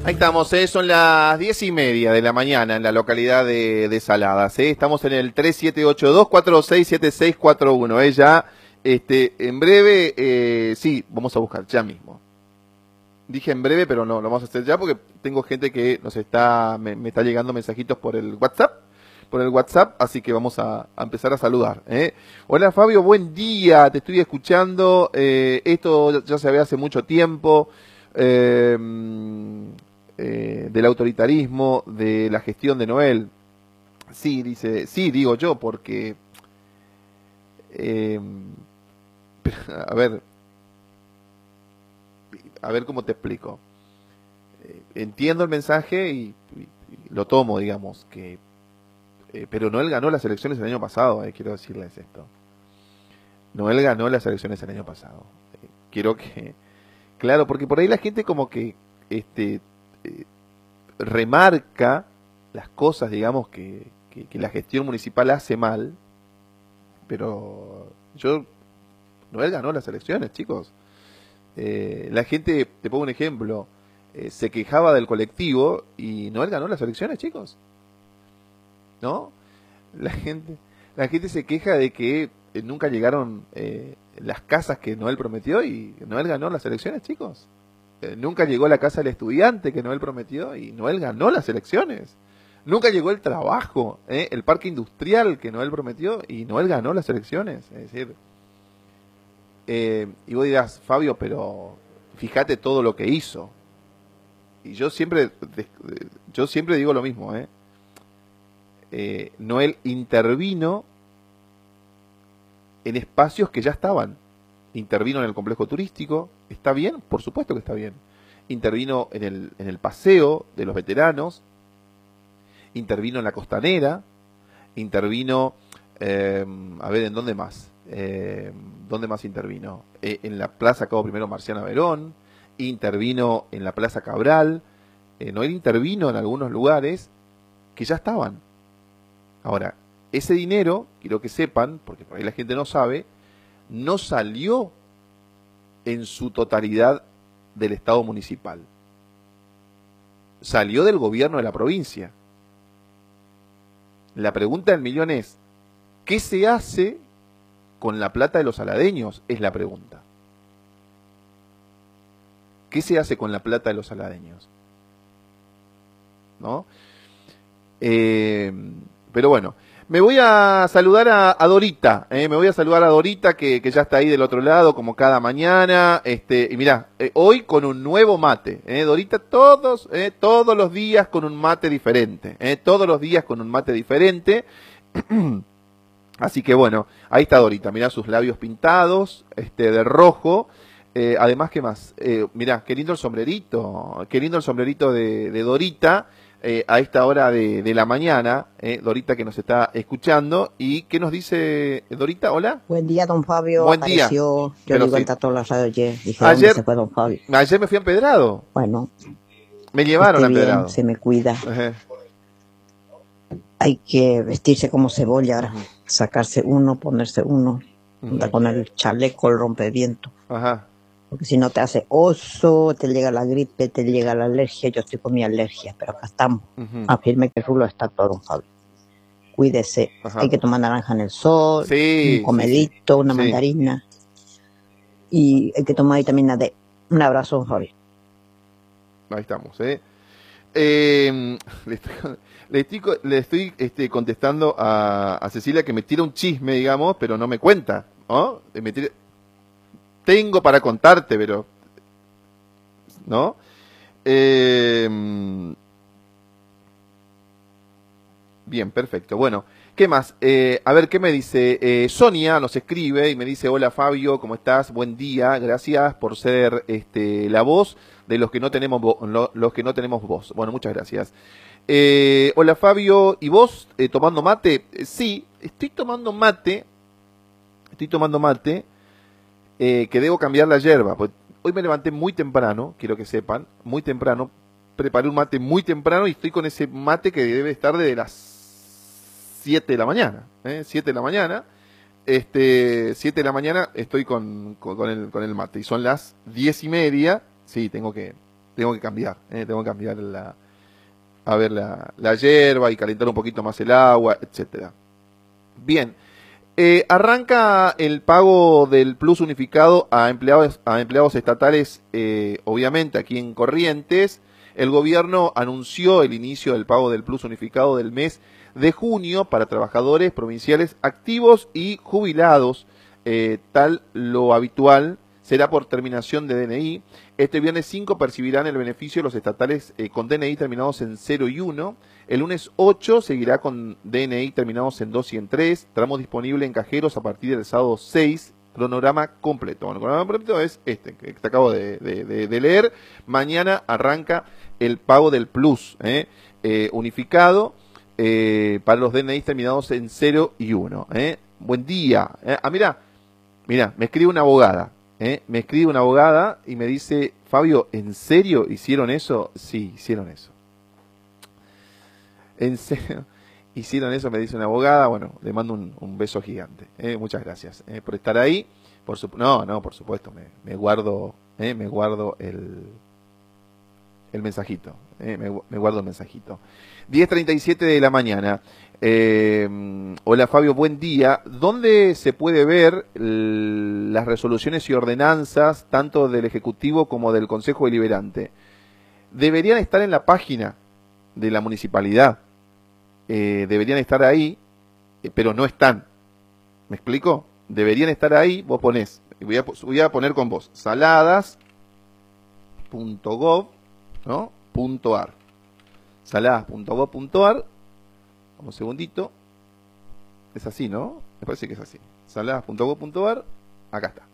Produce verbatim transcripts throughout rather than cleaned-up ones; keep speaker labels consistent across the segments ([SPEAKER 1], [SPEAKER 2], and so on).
[SPEAKER 1] Ahí estamos, ¿eh? Son las diez y media de la mañana en la localidad de, de Saladas. ¿eh? Estamos en el tres siete ocho dos, cuatro seis siete seis cuatro uno. ¿eh? Ya, este, en breve, eh, sí, vamos a buscar ya mismo. Dije en breve, pero no, lo vamos a hacer ya porque tengo gente que nos está, me, me está llegando mensajitos por el WhatsApp, por el WhatsApp, así que vamos a, a empezar a saludar. ¿eh? Hola Fabio, buen día, te estoy escuchando, eh, esto ya se ve hace mucho tiempo, eh, eh, del autoritarismo, de la gestión de Noel. Sí, dice, sí, digo yo, porque, eh, a ver, a ver cómo te explico. Eh, entiendo el mensaje y, y, y lo tomo, digamos, que eh, pero Noel ganó las elecciones el año pasado, eh, quiero decirles esto. Noel ganó las elecciones el año pasado. Eh, quiero que, claro, porque por ahí la gente como que este eh, remarca las cosas, digamos, que, que, que la gestión municipal hace mal, pero yo, Noel ganó las elecciones, chicos. Eh, la gente, te pongo un ejemplo, eh, se quejaba del colectivo y Noel ganó las elecciones, chicos. ¿No? La gente, la gente se queja de que eh, nunca llegaron eh, las casas que Noel prometió y Noel ganó las elecciones, chicos. Eh, nunca llegó la casa del estudiante que Noel prometió y Noel ganó las elecciones. Nunca llegó el trabajo, ¿eh? el parque industrial que Noel prometió y Noel ganó las elecciones. Es decir, eh, y vos dirás, Fabio, pero fíjate todo lo que hizo. Y yo siempre, yo siempre digo lo mismo, ¿eh? Eh, Noel intervino en espacios que ya estaban. Intervino en el complejo turístico. ¿Está bien? Por supuesto que está bien. Intervino en el, en el paseo de los veteranos. Intervino en la costanera. Intervino, eh, a ver, ¿en dónde más? Eh, ¿Dónde más intervino? Eh, en la Plaza Cabo Primero Marciana Verón. Intervino en la Plaza Cabral. Eh, Noel intervino en algunos lugares que ya estaban. Ahora, ese dinero, quiero que sepan, porque por ahí la gente no sabe, no salió en su totalidad del Estado municipal. Salió del gobierno de la provincia. La pregunta del millón es, ¿qué se hace con la plata de los saladeños? Es la pregunta. ¿Qué se hace con la plata de los saladeños? ¿No? Eh... Pero bueno, me voy a saludar a, a Dorita, eh, me voy a saludar a Dorita que, que ya está ahí del otro lado como cada mañana, este, y mirá, eh, hoy con un nuevo mate, eh, Dorita todos, eh, todos los días con un mate diferente, eh, todos los días con un mate diferente, así que bueno, ahí está Dorita, mirá sus labios pintados, este, de rojo, eh, además, ¿qué más? Eh, mirá, qué lindo el sombrerito, qué lindo el sombrerito de, de Dorita, Eh, a esta hora de, de la mañana, eh, Dorita que nos está escuchando. ¿Y qué nos dice Dorita? Hola.
[SPEAKER 2] Buen día, don Fabio.
[SPEAKER 1] Buen
[SPEAKER 2] Apareció,
[SPEAKER 1] día.
[SPEAKER 2] Yo
[SPEAKER 1] Pero
[SPEAKER 2] digo
[SPEAKER 1] sí.
[SPEAKER 2] en Tato Lazado ayer. Dije,
[SPEAKER 1] Ayer,
[SPEAKER 2] ¿dónde se fue don Fabio?
[SPEAKER 1] Ayer me fui a Empedrado.
[SPEAKER 2] Bueno.
[SPEAKER 1] Me llevaron a
[SPEAKER 2] esté
[SPEAKER 1] Empedrado.
[SPEAKER 2] Bien, se me cuida.
[SPEAKER 1] Ajá.
[SPEAKER 2] Hay que vestirse como cebolla ahora.
[SPEAKER 1] Ajá.
[SPEAKER 2] Sacarse uno, ponerse uno. Ajá. Con el chaleco, el rompeviento.
[SPEAKER 1] Ajá.
[SPEAKER 2] Porque si no te hace oso, te llega la gripe, te llega la alergia. Yo estoy con mi alergia, pero acá estamos. Uh-huh. Afirme que el rulo está todo, don Fabio. Cuídese. Ajá. Hay que tomar naranja en el sol,
[SPEAKER 1] sí,
[SPEAKER 2] un comedito, sí, sí. una sí. mandarina. Y hay que tomar vitamina D. Un abrazo, don Fabio.
[SPEAKER 1] Ahí estamos, ¿eh? eh le estoy, le estoy, le estoy este, contestando a, a Cecilia que me tira un chisme, digamos, pero no me cuenta, ¿no? Me tira... Tengo para contarte, pero... ¿No? Eh... Bien, perfecto. Bueno, ¿qué más? Eh, a ver, ¿qué me dice? Eh, Sonia nos escribe y me dice, hola Fabio, ¿cómo estás? Buen día, gracias por ser este, la voz de los que no tenemos vo lo, los que no tenemos voz. Bueno, muchas gracias. Eh, hola Fabio, ¿y vos eh, tomando mate? Eh, sí, estoy tomando mate. Estoy tomando mate. Eh, que debo cambiar la yerba. Pues hoy me levanté muy temprano, quiero que sepan, muy temprano. Preparé un mate muy temprano y estoy con ese mate que debe estar desde las siete de la mañana. ¿eh? siete de la mañana. Este, siete de la mañana estoy con, con, con, el, con el mate. Y son las diez y media. Sí, tengo que, tengo que cambiar, eh, tengo que cambiar la, a ver la, la hierba y calentar un poquito más el agua, etcétera. Bien, eh, arranca el pago del plus unificado a empleados, a empleados estatales, eh, obviamente aquí en Corrientes. El gobierno anunció el inicio del pago del plus unificado del mes de junio para trabajadores provinciales activos y jubilados, eh, tal lo habitual será por terminación de D N I. Este viernes cinco percibirán el beneficio los estatales eh, con D N I terminados en cero y uno. El lunes ocho seguirá con D N I terminados en dos y en tres. Tramo disponible en cajeros a partir del sábado seis. Cronograma completo. Bueno, el cronograma completo es este que te acabo de, de, de, de leer. Mañana arranca el pago del plus eh, eh, unificado eh, para los D N I terminados en cero y uno. Eh. Buen día. Eh. Ah, mira, mira, me escribe una abogada. Eh. Me escribe una abogada y me dice, Fabio, ¿en serio hicieron eso? Sí, hicieron eso. ¿En serio? Hicieron eso, me dice una abogada. Bueno, le mando un, un beso gigante. Eh, muchas gracias eh, por estar ahí. Por su, no, no, por supuesto, me, me guardo, eh, me guardo el, el mensajito. Eh, me, me guardo el mensajito. diez treinta y siete de la mañana. Eh, hola Fabio, buen día. ¿Dónde se puede ver el, las resoluciones y ordenanzas, tanto del Ejecutivo como del Consejo Deliberante? Deberían estar en la página de la municipalidad. Eh, deberían estar ahí, eh, pero no están. ¿Me explico? Deberían estar ahí, vos ponés, voy a, voy a poner con vos, saladas punto gov, ¿no? Punto ar. saladas punto gov punto ar. Un segundito. Es así, ¿no? Me parece que es así. saladas punto gov punto ar. Acá está.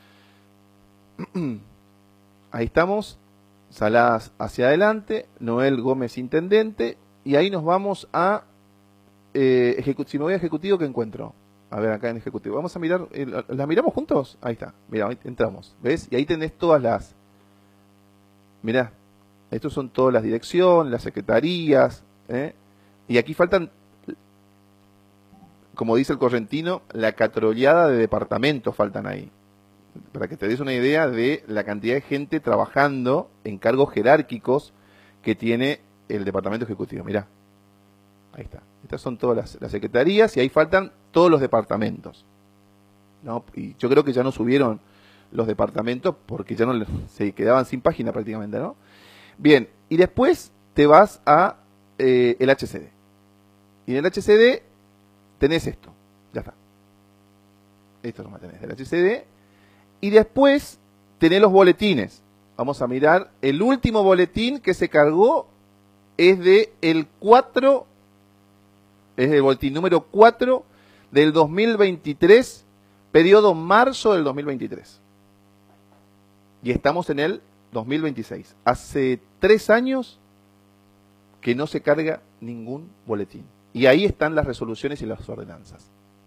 [SPEAKER 1] Ahí estamos. Saladas hacia adelante. Noel Gómez Intendente. Y ahí nos vamos a, eh, si me voy a ejecutivo, ¿qué encuentro? A ver, acá en ejecutivo. Vamos a mirar, eh, ¿las miramos juntos? Ahí está, mira, ahí entramos, ¿ves? Y ahí tenés todas las, mirá, estos son todas las direcciones, las secretarías, ¿eh? Y aquí faltan, como dice el correntino, la catroleada de departamentos faltan ahí. Para que te des una idea de la cantidad de gente trabajando en cargos jerárquicos que tiene el departamento ejecutivo. Mirá, ahí está. Estas son todas las, las secretarías y ahí faltan todos los departamentos, ¿no? Y yo creo que ya no subieron los departamentos porque ya no se quedaban sin página prácticamente, ¿no? Bien, y después te vas a eh, el H C D. Y en el H C D tenés esto. Ya está. Esto es lo que tenés del H C D. Y después tenés los boletines. Vamos a mirar el último boletín que se cargó. Es de el cuatro, es el boletín número cuatro del dos mil veintitrés, periodo marzo del dos mil veintitrés. Y estamos en el dos mil veintiséis. Hace tres años que no se carga ningún boletín. Y ahí están las resoluciones y las ordenanzas.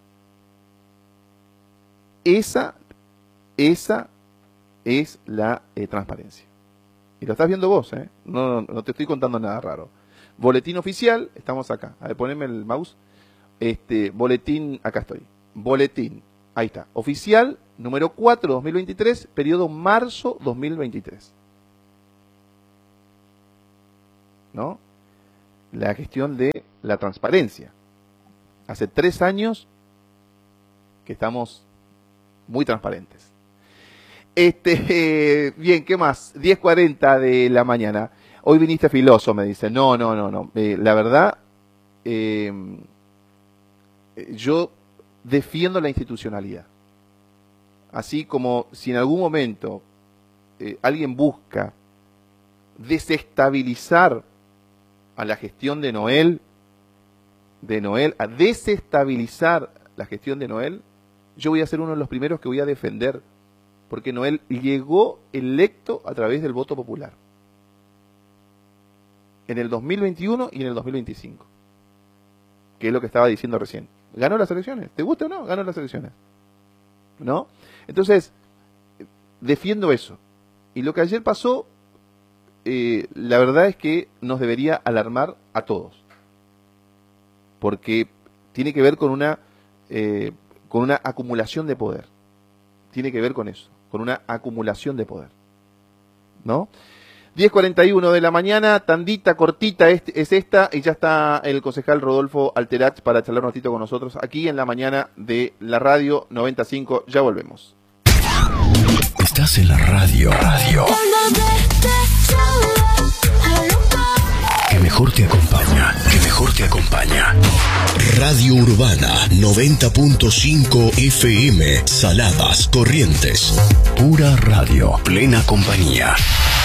[SPEAKER 1] Esa, esa es la eh, transparencia. Y lo estás viendo vos, ¿eh? No, no, no te estoy contando nada raro. Boletín oficial, estamos acá. A ver, poneme el mouse. Este, boletín, acá estoy. Boletín, ahí está. Oficial, número cuatro, dos mil veintitrés, periodo marzo dos mil veintitrés. ¿No? La gestión de la transparencia. Hace tres años que estamos muy transparentes. Este, eh, bien, ¿qué más? diez cuarenta de la mañana. Hoy viniste filoso, me dice. No, no, no, no. Eh, la verdad, eh, yo defiendo la institucionalidad. Así como si en algún momento eh, alguien busca desestabilizar a la gestión de Noel, de Noel, a desestabilizar la gestión de Noel, yo voy a ser uno de los primeros que voy a defender. Porque Noel llegó electo a través del voto popular. En el dos mil veintiuno y en el dos mil veinticinco. Que es lo que estaba diciendo recién. Ganó las elecciones. ¿Te gusta o no? Ganó las elecciones. ¿No? Entonces, defiendo eso. Y lo que ayer pasó, eh, la verdad es que nos debería alarmar a todos. Porque tiene que ver con una, eh, con una acumulación de poder. Tiene que ver con eso. Con una acumulación de poder, ¿no? diez cuarenta y uno de la mañana, tandita cortita es, es esta, y ya está el concejal Rodolfo Alterach para charlar un ratito con nosotros aquí en la mañana de la radio noventa y cinco. Ya volvemos.
[SPEAKER 3] Estás en la radio, radio. Que mejor te acompaña, que mejor te acompaña. Radio Urbana noventa punto cinco F M, Saladas, Corrientes. Pura radio, plena compañía.